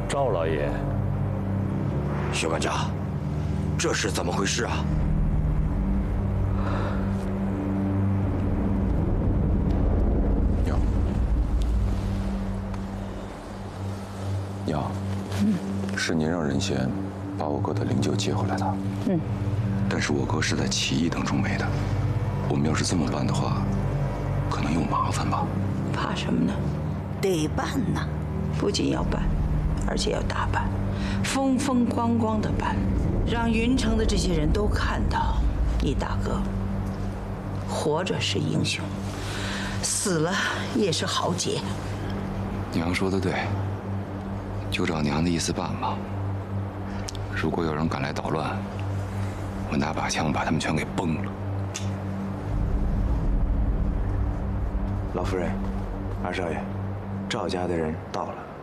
赵老爷， 薛管家，这是怎么回事啊？ 娘，是您让任贤把我哥的灵柩接回来的。但是我哥是在起义当中没的，我们要是这么办的话，可能有麻烦吧？ 怕什么呢？得办呐！不仅要办，而且要大办，风风光光的办，让云城的这些人都看到，你大哥活着是英雄，死了也是豪杰。 娘说的对，就照娘的意思办吧。如果有人敢来捣乱，我拿把枪把他们全给崩了。 老夫人，二少爷，赵家的人到了。